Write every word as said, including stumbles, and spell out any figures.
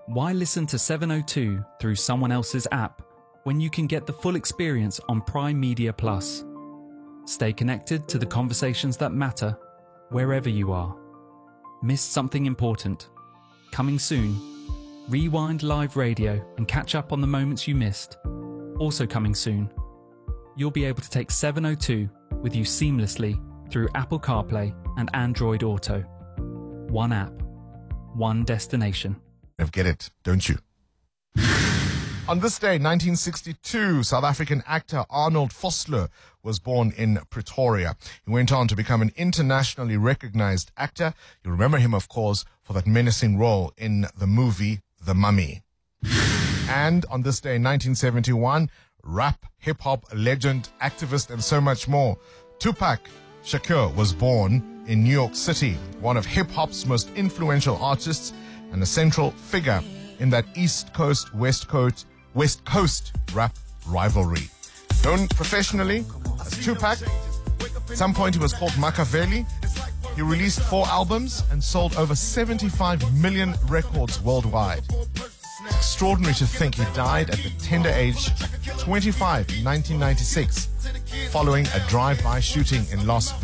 Why listen to seven oh two through someone else's app when you can get the full experience on Prime Media Plus? Stay connected to the conversations that matter wherever you are. Missed something important? Coming soon. Rewind live radio and catch up on the moments you missed. Also coming soon. You'll be able to take seven oh two with you seamlessly through Apple CarPlay and Android Auto. One app, one destination. Get it, don't you? On this day, nineteen sixty-two, South African actor Arnold Vosloo was born in Pretoria. He went on to become an internationally recognized actor. You remember him, of course, for that menacing role in the movie The Mummy. And on this day, nineteen seventy-one, rap, hip-hop legend, activist, and so much more, Tupac Shakur was born in New York City, one of hip-hop's most influential artists and a central figure in that East Coast, West Coast, West Coast rap rivalry. Known professionally as Tupac, at some point he was called Machiavelli. He released four albums and sold over seventy-five million records worldwide. It's extraordinary to think he died at the tender age of twenty-five in nineteen ninety-six following a drive-by shooting in Las Vegas.